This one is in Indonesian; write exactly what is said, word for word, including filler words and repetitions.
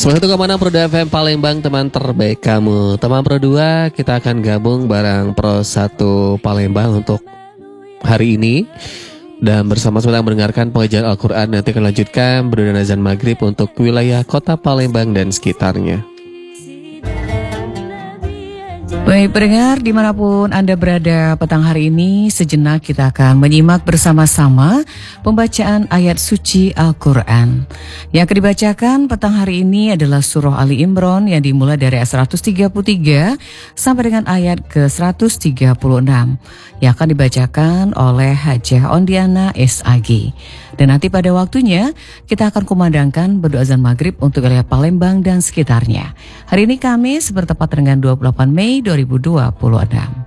satu koma enam Pro F M Palembang, teman terbaik kamu. Teman Pro dua, kita akan gabung bareng Pro satu Palembang untuk hari ini. Dan bersama-sama mendengarkan pengajian Al-Quran. Nanti akan lanjutkan berdua azan maghrib untuk wilayah kota Palembang dan sekitarnya. Baik pendengar, dimanapun Anda berada petang hari ini, sejenak kita akan menyimak bersama-sama pembacaan ayat suci Al-Quran. Yang akan dibacakan petang hari ini adalah surah Ali Imran yang dimulai dari ayat seratus tiga puluh tiga sampai dengan ayat ke seratus tiga puluh enam. Yang akan dibacakan oleh Hajah Ondiana S A G. Dan nanti pada waktunya kita akan kumandangkan berdoa azan maghrib untuk wilayah Palembang dan sekitarnya. Hari ini Kamis bertepat dengan dua puluh delapan Mei dua ribu dua puluh enam.